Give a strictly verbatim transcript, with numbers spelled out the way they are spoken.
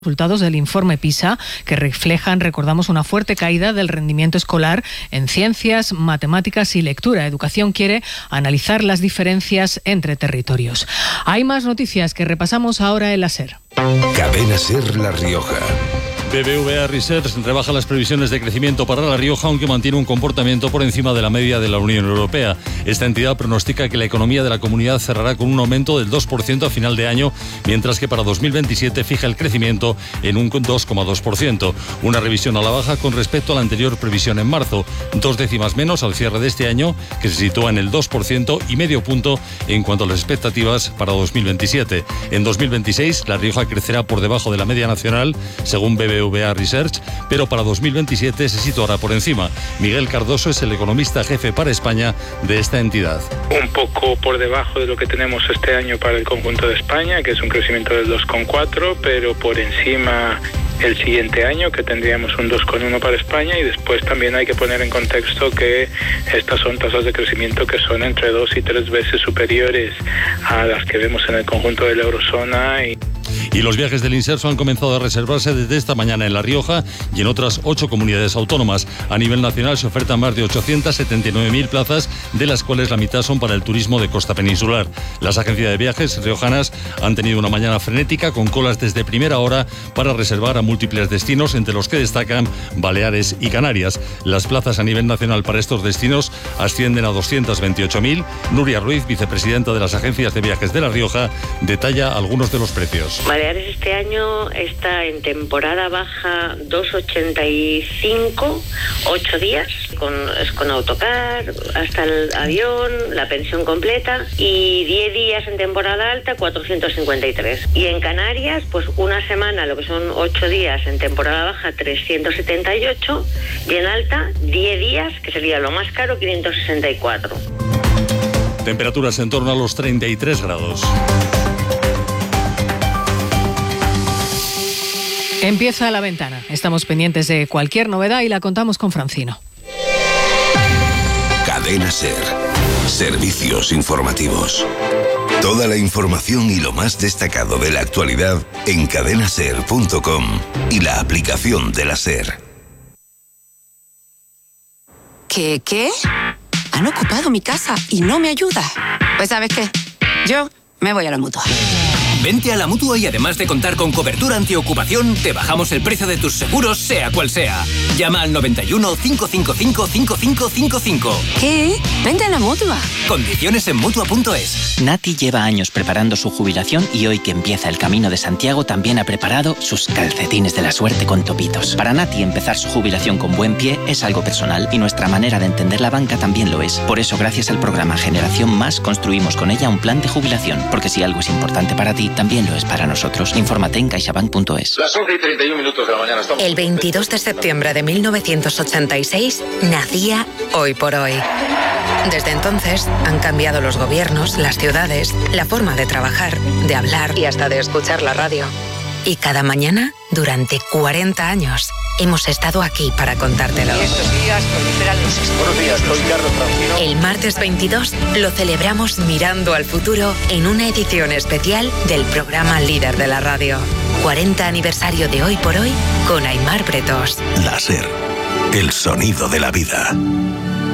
Resultados del informe PISA que reflejan, recordamos, una fuerte caída del rendimiento escolar en ciencias, matemáticas y lectura. Educación quiere analizar las diferencias entre territorios. Hay más noticias que repasamos ahora en la SER. Cadena SER La Rioja. B B V A Research rebaja las previsiones de crecimiento para La Rioja, aunque mantiene un comportamiento por encima de la media de la Unión Europea. Esta entidad pronostica que la economía de la comunidad cerrará con un aumento del dos por ciento a final de año, mientras que para dos mil veintisiete fija el crecimiento en un dos coma dos por ciento. Una revisión a la baja con respecto a la anterior previsión en marzo, dos décimas menos al cierre de este año, que se sitúa en el dos por ciento, y medio punto en cuanto a las expectativas para dos mil veintisiete. En dos mil veintiséis, La Rioja crecerá por debajo de la media nacional, según B B V A Research, pero para dos mil veintisiete se situará por encima. Miguel Cardoso es el economista jefe para España de esta entidad. Un poco por debajo de lo que tenemos este año para el conjunto de España, que es un crecimiento del dos coma cuatro, pero por encima el siguiente año, que tendríamos un dos coma uno para España, y después también hay que poner en contexto que estas son tasas de crecimiento que son entre dos y tres veces superiores a las que vemos en el conjunto de la eurozona. Y Y los viajes del Inserso han comenzado a reservarse desde esta mañana en La Rioja y en otras ocho comunidades autónomas. A nivel nacional se ofertan más de ochocientas setenta y nueve mil plazas, de las cuales la mitad son para el turismo de costa peninsular. Las agencias de viajes riojanas han tenido una mañana frenética con colas desde primera hora para reservar a múltiples destinos, entre los que destacan Baleares y Canarias. Las plazas a nivel nacional para estos destinos ascienden a doscientas veintiocho mil. Nuria Ruiz, vicepresidenta de las agencias de viajes de La Rioja, detalla algunos de los precios. Baleares este año está en temporada baja dos coma ochenta y cinco, ocho días, con, es con autocar, hasta el avión, la pensión completa, y diez días en temporada alta, cuatrocientos cincuenta y tres. Y en Canarias, pues una semana, lo que son ocho días en temporada baja, trescientos setenta y ocho, y en alta, diez días, que sería lo más caro, quinientos sesenta y cuatro. Temperaturas en torno a los treinta y tres grados. Empieza La Ventana. Estamos pendientes de cualquier novedad y la contamos con Francino. Cadena SER. Servicios informativos. Toda la información y lo más destacado de la actualidad en cadena ser punto com y la aplicación de la SER. ¿Qué, qué? Han ocupado mi casa y no me ayuda. Pues ¿sabes qué? Yo me voy a la Mutua. Vente a la Mutua y además de contar con cobertura antiocupación, te bajamos el precio de tus seguros, sea cual sea. Llama al noventa y uno, cinco cinco cinco, cinco cinco cinco cinco. ¿Qué? Vente a la Mutua. Condiciones en Mutua punto es. Nati lleva años preparando su jubilación y hoy que empieza el Camino de Santiago también ha preparado sus calcetines de la suerte con topitos. Para Nati empezar su jubilación con buen pie es algo personal y nuestra manera de entender la banca también lo es. Por eso, gracias al programa Generación Más, construimos con ella un plan de jubilación. Porque si algo es importante para ti, también lo es para nosotros. Infórmate en caixabank punto es. Las once y treinta y un minutos de la mañana estamos. El veintidós de septiembre de mil novecientos ochenta y seis nacía Hoy por Hoy. Desde entonces han cambiado los gobiernos, las ciudades, la forma de trabajar, de hablar y hasta de escuchar la radio. Y cada mañana, durante cuarenta años, hemos estado aquí para contártelo. Y estos días proliferan los esporos. Buenos días, soy Carlos Francino. El martes veintidós lo celebramos mirando al futuro en una edición especial del programa líder de la radio. cuarenta aniversario de Hoy por Hoy con Aimar Bretos. La SER. El sonido de la vida.